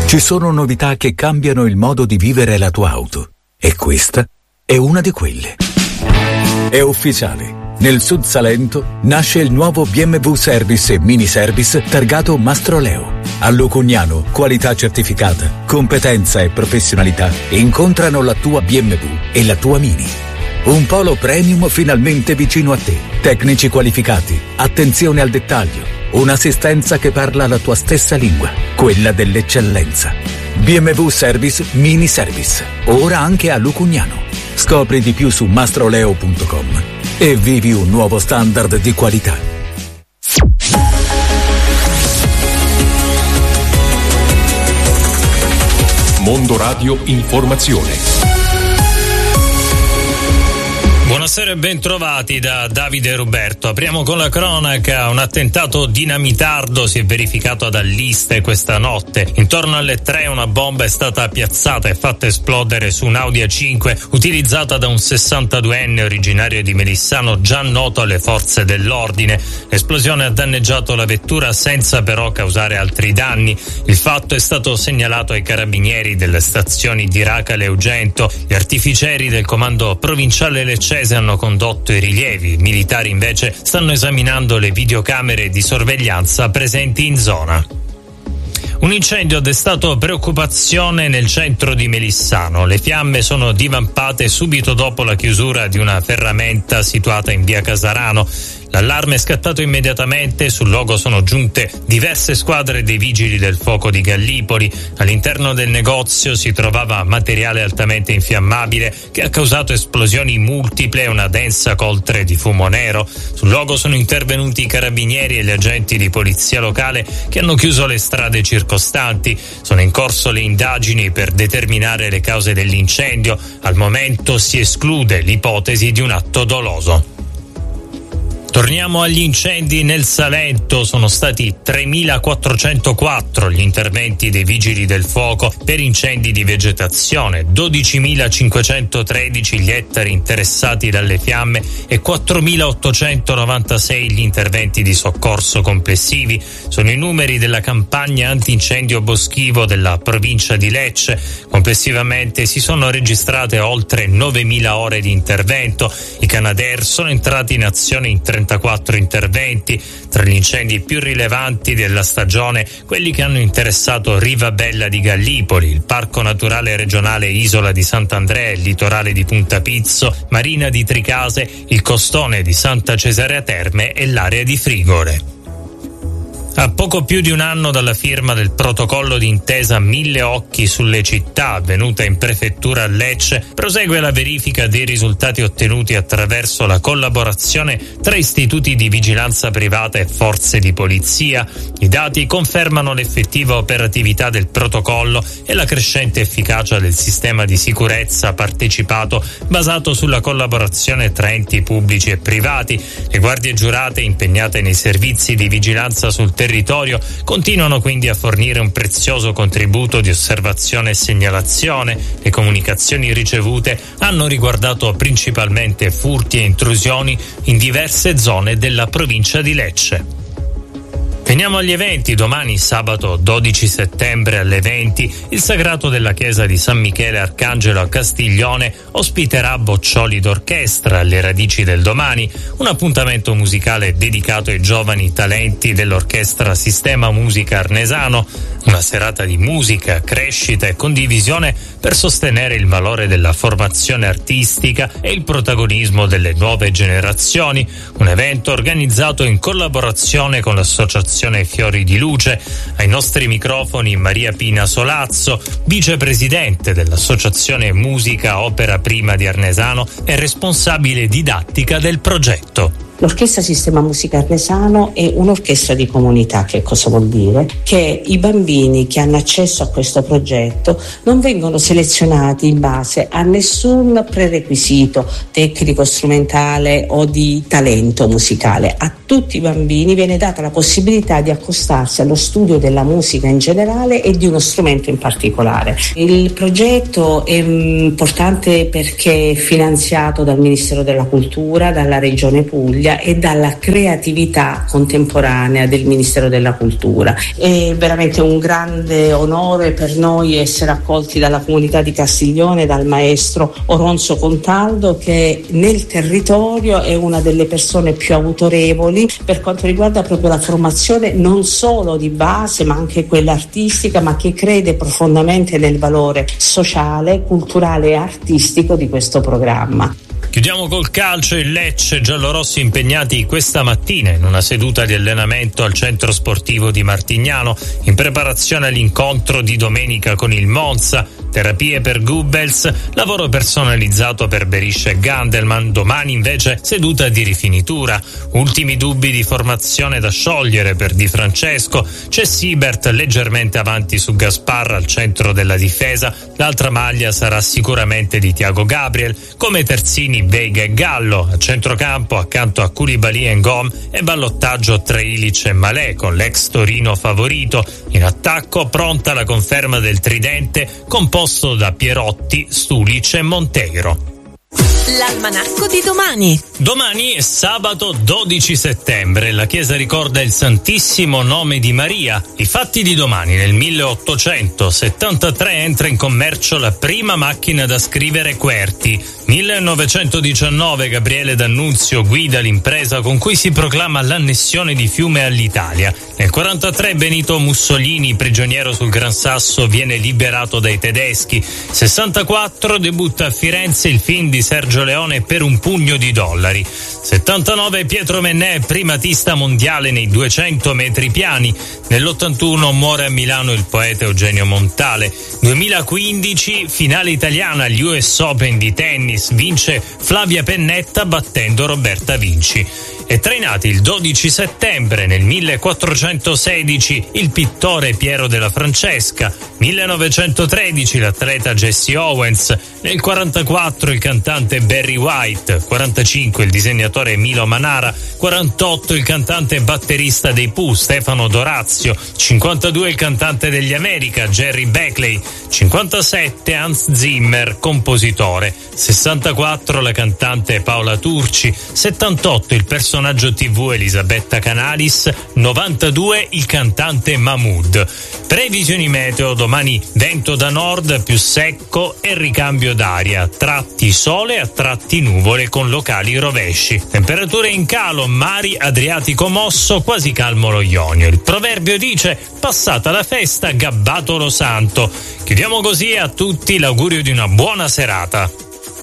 Ci sono novità che cambiano il modo di vivere la tua auto e questa è una di quelle. È ufficiale. Nel Sud Salento nasce il nuovo BMW Service e Mini Service targato Mastroleo. A Lucugnano, qualità certificata, competenza e professionalità incontrano la tua BMW e la tua Mini. Un polo premium finalmente vicino a te. Tecnici qualificati, attenzione al dettaglio, un'assistenza che parla la tua stessa lingua, quella dell'eccellenza. BMW Service Mini Service, ora anche a Lucugnano. Scopri di più su mastroleo.com e vivi un nuovo standard di qualità. Mondo Radio Informazione. Buonasera e ben trovati da Davide Ruberto. Apriamo con la cronaca. Un attentato dinamitardo si è verificato ad Alliste questa notte. Intorno alle 3 una bomba è stata piazzata e fatta esplodere su un Audi A5 utilizzata da un 62enne originario di Melissano, già noto alle forze dell'ordine. L'esplosione ha danneggiato la vettura senza però causare altri danni. Il fatto è stato segnalato ai carabinieri delle stazioni di Racale e Ugento. Gli artificieri del comando provinciale Lecce hanno condotto i rilievi. I militari invece stanno esaminando le videocamere di sorveglianza presenti in zona. Un incendio ha destato preoccupazione nel centro di Melissano. Le fiamme sono divampate subito dopo la chiusura di una ferramenta situata in via Casarano. L'allarme è scattato immediatamente, sul luogo sono giunte diverse squadre dei vigili del fuoco di Gallipoli. All'interno del negozio si trovava materiale altamente infiammabile che ha causato esplosioni multiple e una densa coltre di fumo nero. Sul luogo sono intervenuti i carabinieri e gli agenti di polizia locale che hanno chiuso le strade circostanti. Sono in corso le indagini per determinare le cause dell'incendio. Al momento si esclude l'ipotesi di un atto doloso. Torniamo agli incendi nel Salento. Sono stati 3.404 gli interventi dei vigili del fuoco per incendi di vegetazione, 12.513 gli ettari interessati dalle fiamme e 4.896 gli interventi di soccorso complessivi. Sono i numeri della campagna antincendio boschivo della provincia di Lecce. Complessivamente si sono registrate oltre 9.000 ore di intervento. I Canadair sono entrati in azione in 34 interventi. Tra gli incendi più rilevanti della stagione, quelli che hanno interessato Rivabella di Gallipoli, il Parco Naturale Regionale Isola di Sant'Andrea, il litorale di Punta Pizzo, Marina di Tricase, il costone di Santa Cesarea Terme e l'area di Frigore. A poco più di un anno dalla firma del protocollo d'intesa Mille Occhi sulle città, avvenuta in prefettura a Lecce, prosegue la verifica dei risultati ottenuti attraverso la collaborazione tra istituti di vigilanza privata e forze di polizia. I dati confermano l'effettiva operatività del protocollo e la crescente efficacia del sistema di sicurezza partecipato basato sulla collaborazione tra enti pubblici e privati. Le guardie giurate impegnate nei servizi di vigilanza sul territorio continuano quindi a fornire un prezioso contributo di osservazione e segnalazione. Le comunicazioni ricevute hanno riguardato principalmente furti e intrusioni in diverse zone della provincia di Lecce. Veniamo agli eventi. Domani, sabato 12 settembre alle 20, il Sagrato della Chiesa di San Michele Arcangelo a Castiglione ospiterà Boccioli d'Orchestra, alle radici del domani, un appuntamento musicale dedicato ai giovani talenti dell'orchestra Sistema Musica Arnesano, una serata di musica, crescita e condivisione per sostenere il valore della formazione artistica e il protagonismo delle nuove generazioni, un evento organizzato in collaborazione con l'associazione Fiori di Luce. Ai nostri microfoni Maria Pina Solazzo, vicepresidente dell'Associazione Musica Opera Prima di Arnesano e responsabile didattica del progetto. L'Orchestra Sistema Musica Arnesano è un'orchestra di comunità. Che cosa vuol dire? Che i bambini che hanno accesso a questo progetto non vengono selezionati in base a nessun prerequisito tecnico, strumentale o di talento musicale. A tutti i bambini viene data la possibilità di accostarsi allo studio della musica in generale e di uno strumento in particolare. Il progetto è importante perché è finanziato dal Ministero della Cultura, dalla Regione Puglia famiglia e dalla creatività contemporanea del Ministero della Cultura. È veramente un grande onore per noi essere accolti dalla comunità di Castiglione, dal maestro Oronzo Contaldo, che nel territorio è una delle persone più autorevoli per quanto riguarda proprio la formazione non solo di base ma anche quella artistica, ma che crede profondamente nel valore sociale, culturale e artistico di questo programma. Chiudiamo col calcio. Il Lecce giallorossi impegnati questa mattina in una seduta di allenamento al centro sportivo di Martignano in preparazione all'incontro di domenica con il Monza. Terapie per Goebbels, lavoro personalizzato per Berisha e Gandelman. Domani invece seduta di rifinitura. Ultimi dubbi di formazione da sciogliere per Di Francesco. C'è Siebert leggermente avanti su Gasparra al centro della difesa. L'altra maglia sarà sicuramente di Thiago Gabriel, come terzini Veiga e Gallo. A centrocampo accanto a Koulibaly e Ngom e ballottaggio tra Ilic e Malé con l'ex Torino favorito. In attacco pronta la conferma del tridente composto da Pierotti, Stulic e Monteiro. L'almanacco di domani. Domani è sabato 12 settembre. La chiesa ricorda il Santissimo Nome di Maria. I fatti di domani: nel 1873 entra in commercio la prima macchina da scrivere QWERTY. 1919 Gabriele D'Annunzio guida l'impresa con cui si proclama l'annessione di Fiume all'Italia. Nel 43 Benito Mussolini, prigioniero sul Gran Sasso, viene liberato dai tedeschi. 64 debutta a Firenze il film di Sergio Leone Per un pugno di dollari. 79 Pietro Mennè, primatista mondiale nei 200 metri piani. Nell'81 muore a Milano il poeta Eugenio Montale. 2015 finale italiana agli US Open di tennis, vince Flavia Pennetta battendo Roberta Vinci. È trainato il 12 settembre nel 1416 il pittore Piero della Francesca, 1913 l'atleta Jesse Owens, nel 44 il cantante Barry White, 45 il disegnatore Milo Manara, 48 il cantante e batterista dei Pooh Stefano Dorazio, 52 il cantante degli America Jerry Beckley, 57 Hans Zimmer, compositore, 64 la cantante Paola Turci, 78 il personaggio TV Elisabetta Canalis, 92 il cantante Mahmood. Previsioni meteo: domani vento da nord più secco e ricambio d'aria, tratti sole a tratti nuvole con locali rovesci. Temperature in calo, mari Adriatico mosso, quasi calmo lo Ionio. Il proverbio dice: passata la festa, gabbato lo santo. Chiudiamo così, a tutti l'augurio di una buona serata.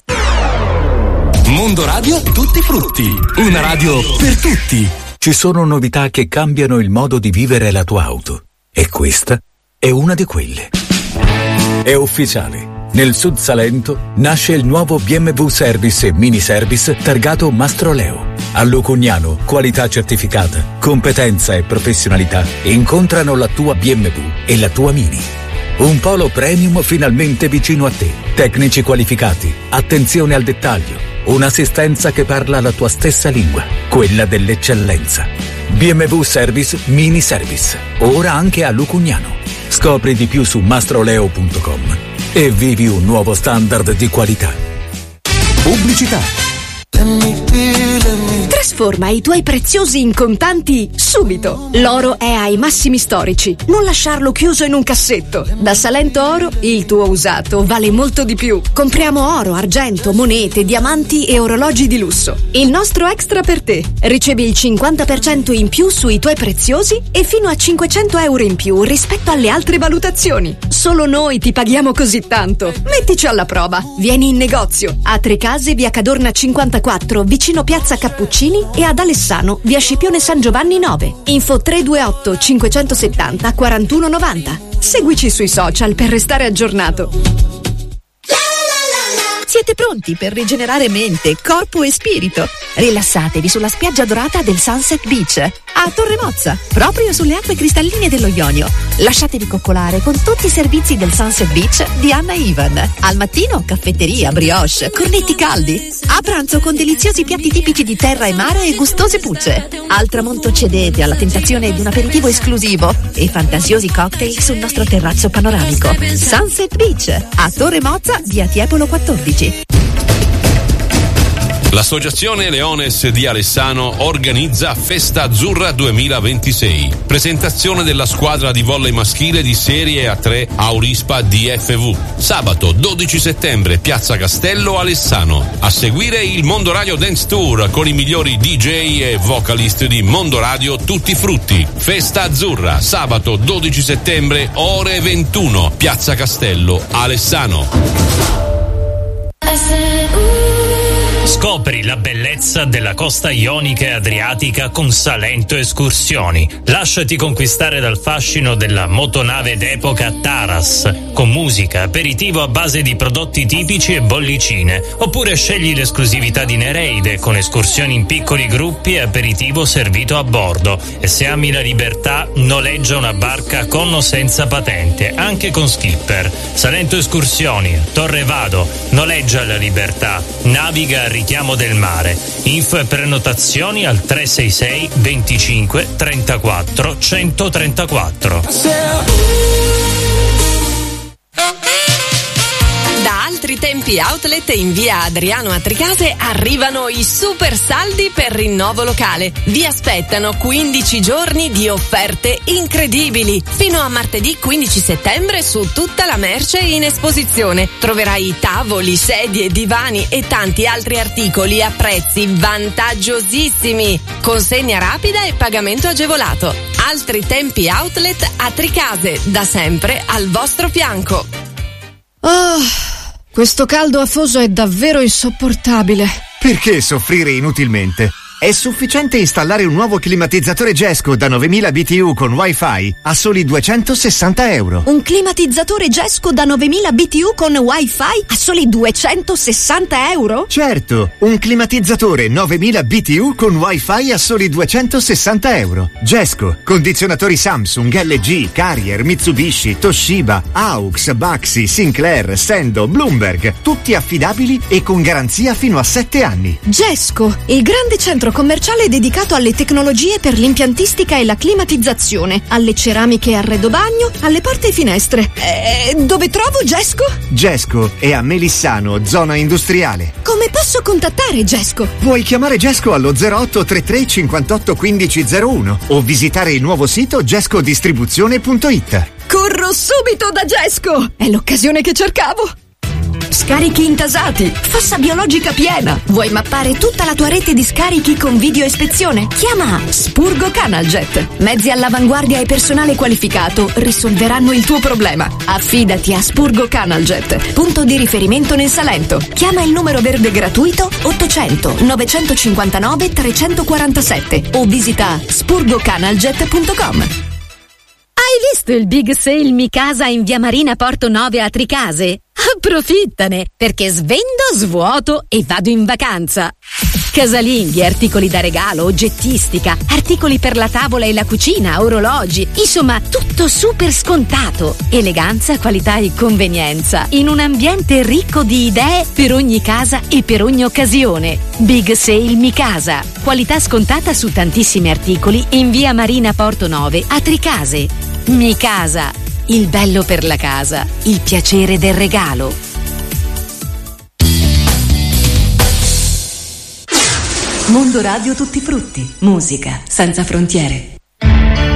Mondo Radio Tutti Frutti, una radio per tutti. Ci sono novità che cambiano il modo di vivere la tua auto e questa è una di quelle. È ufficiale. Nel Sud Salento nasce il nuovo BMW Service e Mini Service targato Mastroleo. A Lucugnano, qualità certificata, competenza e professionalità incontrano la tua BMW e la tua Mini. Un polo premium finalmente vicino a te. Tecnici qualificati, attenzione al dettaglio, un'assistenza che parla la tua stessa lingua, quella dell'eccellenza. BMW Service Mini Service, ora anche a Lucugnano. Scopri di più su mastroleo.com e vivi un nuovo standard di qualità. Pubblicità. Trasforma i tuoi preziosi in contanti subito. L'oro è ai massimi storici. Non lasciarlo chiuso in un cassetto. Da Salento Oro il tuo usato vale molto di più. Compriamo oro, argento, monete, diamanti e orologi di lusso. Il nostro extra per te. Ricevi il 50% in più sui tuoi preziosi e fino a 500 euro in più rispetto alle altre valutazioni. Solo noi ti paghiamo così tanto. Mettici alla prova. Vieni in negozio a Trecase, via Cadorna 54, vicino Piazza Cappuccini, e ad Alessano, via Scipione San Giovanni 9. Info 328 570 4190. Seguici sui social per restare aggiornato. Siete pronti per rigenerare mente, corpo e spirito? Rilassatevi sulla spiaggia dorata del Sunset Beach a Torre Mozza, proprio sulle acque cristalline dello Ionio. Lasciatevi coccolare con tutti i servizi del Sunset Beach di Anna Ivan. Al mattino caffetteria, brioche, cornetti caldi. A pranzo con deliziosi piatti tipici di terra e mare e gustose pucce. Al tramonto cedete alla tentazione di un aperitivo esclusivo e fantasiosi cocktail sul nostro terrazzo panoramico. Sunset Beach a Torre Mozza, via Tiepolo 14. L'associazione Leones di Alessano organizza Festa Azzurra 2026. Presentazione della squadra di volley maschile di Serie A3 Aurispa DFV. Sabato 12 settembre, Piazza Castello, Alessano. A seguire il Mondo Radio Dance Tour con i migliori DJ e vocalist di Mondo Radio Tutti Frutti. Festa Azzurra, sabato 12 settembre, ore 21, Piazza Castello, Alessano. Scopri la bellezza della costa ionica e adriatica con Salento Escursioni. Lasciati conquistare dal fascino della motonave d'epoca Taras, con musica, aperitivo a base di prodotti tipici e bollicine. Oppure scegli l'esclusività di Nereide, con escursioni in piccoli gruppi e aperitivo servito a bordo. E se ami la libertà, noleggia una barca con o senza patente, anche con skipper. Salento Escursioni, Torre Vado, noleggia la libertà, naviga a richiamo del mare. Info e prenotazioni al 366 25 34 134. Da Altri Tempi Outlet in via Adriano a Tricase arrivano i super saldi per rinnovo locale. Vi aspettano 15 giorni di offerte incredibili. Fino a martedì 15 settembre su tutta la merce in esposizione. Troverai tavoli, sedie, divani e tanti altri articoli a prezzi vantaggiosissimi. Consegna rapida e pagamento agevolato. Altri Tempi Outlet a Tricase, da sempre al vostro fianco. Questo caldo afoso è davvero insopportabile. Perché soffrire inutilmente? È sufficiente installare un nuovo climatizzatore Gesco da 9000 BTU con Wi-Fi a soli €260. Un climatizzatore Gesco da 9000 BTU con Wi-Fi a soli €260? Certo, un climatizzatore 9000 BTU con Wi-Fi a soli €260. Gesco, condizionatori Samsung, LG, Carrier, Mitsubishi, Toshiba, Aux, Baxi, Sinclair, Sendo, Bloomberg, tutti affidabili e con garanzia fino a 7 anni. Gesco, il grande centro commerciale dedicato alle tecnologie per l'impiantistica e la climatizzazione, alle ceramiche e arredo bagno, alle porte e finestre. Dove trovo Gesco? Gesco è a Melissano, zona industriale. Come posso contattare Gesco? Puoi chiamare Gesco allo 0833 58 15 01 o visitare il nuovo sito gescodistribuzione.it. Corro subito da Gesco! È l'occasione che cercavo! Scarichi intasati, fossa biologica piena. Vuoi mappare tutta la tua rete di scarichi con video ispezione? Chiama Spurgo Canaljet. Mezzi all'avanguardia e personale qualificato risolveranno il tuo problema. Affidati a Spurgo Canaljet, punto di riferimento nel Salento. Chiama il numero verde gratuito 800 959 347 o visita spurgocanaljet.com. Hai visto il Big Sale Mi Casa in via Marina Porto 9 a Tricase? Approfittane, perché svendo, svuoto e vado in vacanza. Casalinghi, articoli da regalo, oggettistica, articoli per la tavola e la cucina, orologi, insomma tutto super scontato. Eleganza, qualità e convenienza in un ambiente ricco di idee per ogni casa e per ogni occasione. Big Sale Mi Casa, qualità scontata su tantissimi articoli in via Marina Porto 9 a Tricase. Mi Casa, il bello per la casa, il piacere del regalo. Mondo Radio Tutti Frutti, musica senza frontiere.